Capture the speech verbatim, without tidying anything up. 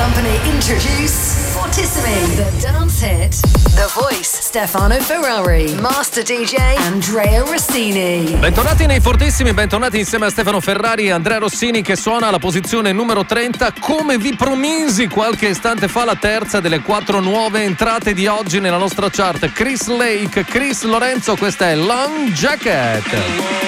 Company introduce Fortissimi, the dance hit. The Voice, Stefano Ferrari, Master D J Andrea Rossini. Bentornati nei Fortissimi, bentornati insieme a Stefano Ferrari e Andrea Rossini, che suona alla posizione numero trenta. Come vi promisi qualche istante fa, la terza delle quattro nuove entrate di oggi nella nostra chart. Chris Lake, Chris Lorenzo, questa è Long Jacket.